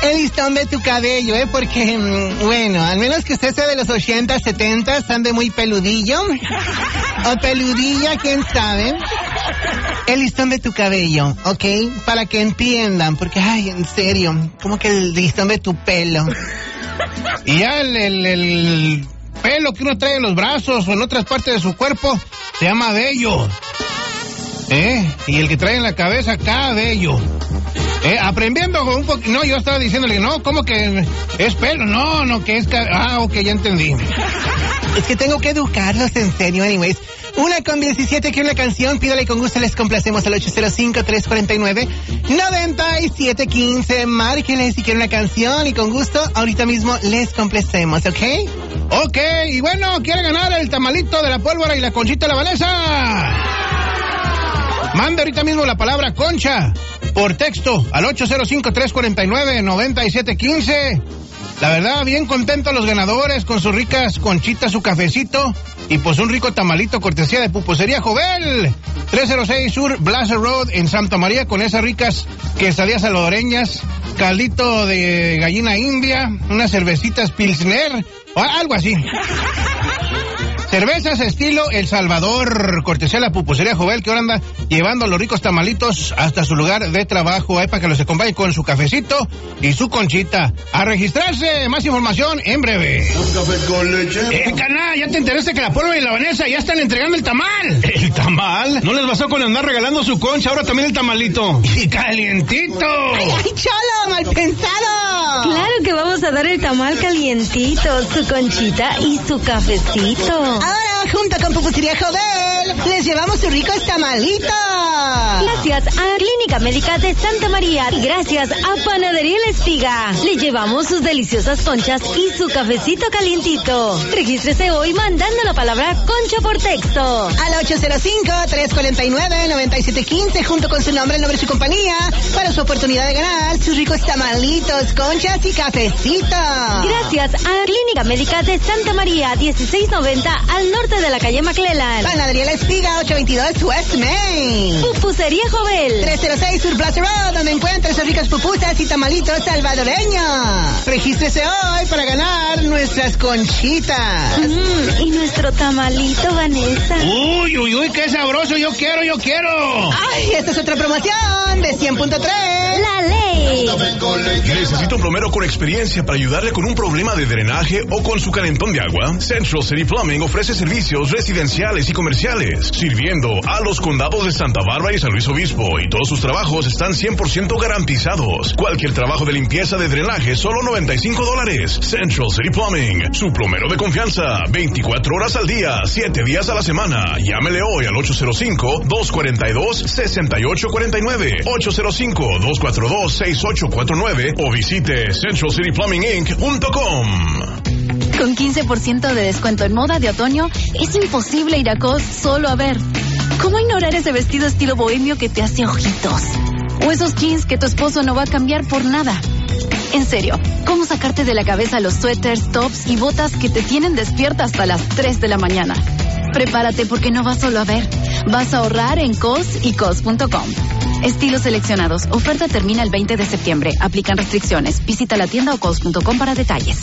el listón de tu cabello, porque, bueno, al menos que usted sea de los 80, 70, ande muy peludillo, o peludilla, quién sabe. El listón de tu cabello, ¿ok? Para que entiendan, porque, ay, en serio, como que el listón de tu pelo. Y ya el pelo que uno trae en los brazos o en otras partes de su cuerpo se llama vello. Y el que trae en la cabeza, cabello. Aprendiendo con un poco. No, yo estaba diciéndole, no, ¿cómo que es pelo? No, que es ok, ya entendí. Es que tengo que educarlos, en serio, anyways. 1:17, que una canción, pídale y con gusto les complacemos al 805-349-9715. Márquenle si quieren una canción y con gusto ahorita mismo les complacemos, ¿ok? Ok, y bueno, ¿quiere ganar el tamalito de la pólvora y la conchita de la Vanessa? Mande ahorita mismo la palabra concha por texto al 805-349-9715. La verdad, bien contentos los ganadores con sus ricas conchitas, su cafecito y pues un rico tamalito cortesía de Pupusería Jovel. 306 Sur Blaser Road en Santa María, con esas ricas quesadillas salvadoreñas, caldito de gallina india, unas cervecitas Pilsner o algo así. Cervezas estilo El Salvador, cortesía de la Pupusería Jovel, que ahora anda llevando los ricos tamalitos hasta su lugar de trabajo, para que los acompañe con su cafecito y su conchita. A registrarse, más información en breve. Un café con leche. Canal, ¿ya te enteraste que la pólvora y la Vanessa ya están entregando el tamal? ¿El tamal? ¿No les basó con andar regalando su concha, ahora también el tamalito? ¡Y calientito! ¡Ay, cholo, mal pensado! Claro que vamos a dar el tamal calientito, su conchita y su cafecito. Ahora, junto con Pupusería Jovel, les llevamos sus ricos tamalitos. Gracias a Clínica Médica de Santa María y gracias a Panadería La Espiga. Le llevamos sus deliciosas conchas y su cafecito calientito. Regístrese hoy mandando la palabra concha por texto al 805-349-9715 junto con su nombre, el nombre de su compañía para su oportunidad de ganar sus ricos tamalitos, conchas y cafecito. Gracias a Clínica Médica de Santa María, 1690 al norte de la calle McClellan. Panadería La Espiga, 822 West Main. Pupusería Jovel, 306 Sur Plaza Road, donde encuentra esas ricas pupusas y tamalitos salvadoreños. Regístrese hoy para ganar nuestras conchitas. Y nuestro tamalito, Vanessa. Uy, qué sabroso, yo quiero. Ay, esta es otra promoción de 100.3. La ley. ¿Necesita un plomero con experiencia para ayudarle con un problema de drenaje o con su calentón de agua? Central City Plumbing ofrece servicios residenciales y comerciales, sirviendo a los condados de Santa Bárbara y San Luis Obispo, y todos sus trabajos están 100% garantizados. Cualquier trabajo de limpieza de drenaje, solo $95. Central City Plumbing, su plomero de confianza, 24 horas al día, 7 días a la semana. Llámele hoy al 805-242-6849, 805-242-6849 o visite centralcityplumbinginc.com. Con 15% de descuento en moda de otoño, es imposible ir a COS solo a ver. ¿Cómo ignorar ese vestido estilo bohemio que te hace ojitos? O esos jeans que tu esposo no va a cambiar por nada. En serio, ¿cómo sacarte de la cabeza los suéteres, tops y botas que te tienen despierta hasta las 3 de la mañana? Prepárate porque no vas solo a ver. Vas a ahorrar en COS y COS.com. Estilos seleccionados. Oferta termina el 20 de septiembre. Aplican restricciones. Visita la tienda o COS.com para detalles.